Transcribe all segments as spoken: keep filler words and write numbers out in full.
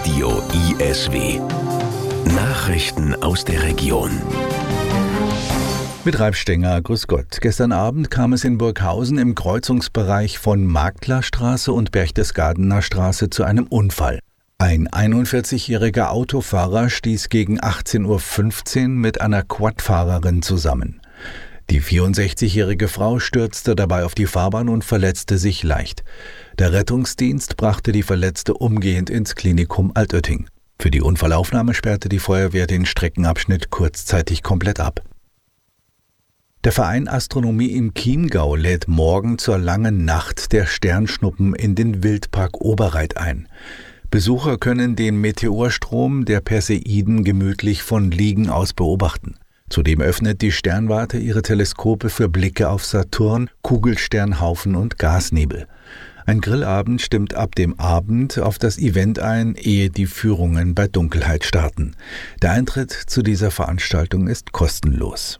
Radio I S W. Nachrichten aus der Region. Mit Ralf Stenger, grüß Gott. Gestern Abend kam es in Burghausen im Kreuzungsbereich von Magdlerstraße und Berchtesgadener Straße zu einem Unfall. Ein einundvierzigjähriger Autofahrer stieß gegen achtzehn Uhr fünfzehn mit einer Quadfahrerin zusammen. Die vierundsechzigjährige Frau stürzte dabei auf die Fahrbahn und verletzte sich leicht. Der Rettungsdienst brachte die Verletzte umgehend ins Klinikum Altötting. Für die Unfallaufnahme sperrte die Feuerwehr den Streckenabschnitt kurzzeitig komplett ab. Der Verein Astronomie im Chiemgau lädt morgen zur langen Nacht der Sternschnuppen in den Wildpark Oberreit ein. Besucher können den Meteorstrom der Perseiden gemütlich von Liegen aus beobachten. Zudem öffnet die Sternwarte ihre Teleskope für Blicke auf Saturn, Kugelsternhaufen und Gasnebel. Ein Grillabend stimmt ab dem Abend auf das Event ein, ehe die Führungen bei Dunkelheit starten. Der Eintritt zu dieser Veranstaltung ist kostenlos.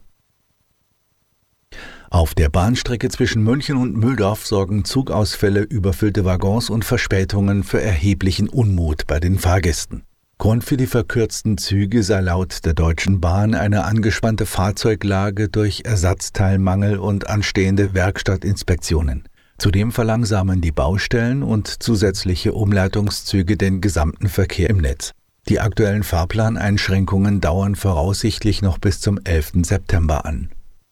Auf der Bahnstrecke zwischen München und Mühldorf sorgen Zugausfälle, überfüllte Waggons und Verspätungen für erheblichen Unmut bei den Fahrgästen. Grund für die verkürzten Züge sei laut der Deutschen Bahn eine angespannte Fahrzeuglage durch Ersatzteilmangel und anstehende Werkstattinspektionen. Zudem verlangsamen die Baustellen und zusätzliche Umleitungszüge den gesamten Verkehr im Netz. Die aktuellen Fahrplaneinschränkungen dauern voraussichtlich noch bis zum elften September an.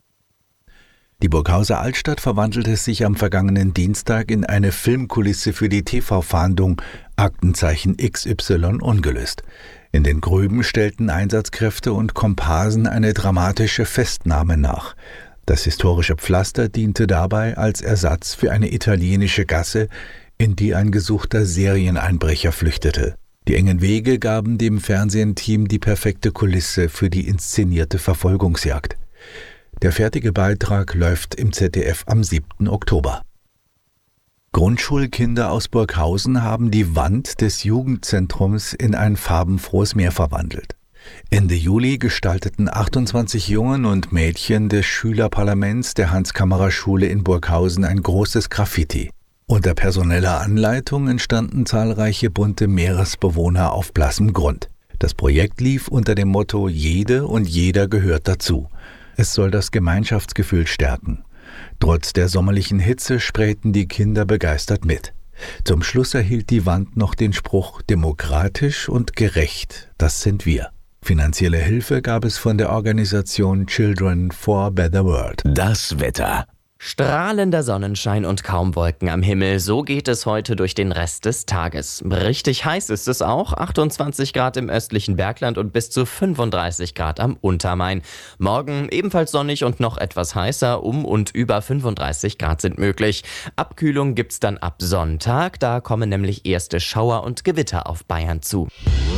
Die Burghauser Altstadt verwandelte sich am vergangenen Dienstag in eine Filmkulisse für die T V-Fahndung Aktenzeichen X Y ungelöst. In den Grüben stellten Einsatzkräfte und Komparsen eine dramatische Festnahme nach. Das historische Pflaster diente dabei als Ersatz für eine italienische Gasse, in die ein gesuchter Serieneinbrecher flüchtete. Die engen Wege gaben dem Fernsehteam die perfekte Kulisse für die inszenierte Verfolgungsjagd. Der fertige Beitrag läuft im Z D F am siebten Oktober. Grundschulkinder aus Burghausen haben die Wand des Jugendzentrums in ein farbenfrohes Meer verwandelt. Ende Juli gestalteten achtundzwanzig Jungen und Mädchen des Schülerparlaments der Hans-Kammerer-Schule in Burghausen ein großes Graffiti. Unter personeller Anleitung entstanden zahlreiche bunte Meeresbewohner auf blassem Grund. Das Projekt lief unter dem Motto »Jede und jeder gehört dazu«. Es soll das Gemeinschaftsgefühl stärken. Trotz der sommerlichen Hitze sprayten die Kinder begeistert mit. Zum Schluss erhielt die Wand noch den Spruch »Demokratisch und gerecht, das sind wir«. Finanzielle Hilfe gab es von der Organisation Children for a Better World. Das Wetter. Strahlender Sonnenschein und kaum Wolken am Himmel, so geht es heute durch den Rest des Tages. Richtig heiß ist es auch, achtundzwanzig Grad im östlichen Bergland und bis zu fünfunddreißig Grad am Untermain. Morgen ebenfalls sonnig und noch etwas heißer, um und über fünfunddreißig Grad sind möglich. Abkühlung gibt's dann ab Sonntag, da kommen nämlich erste Schauer und Gewitter auf Bayern zu.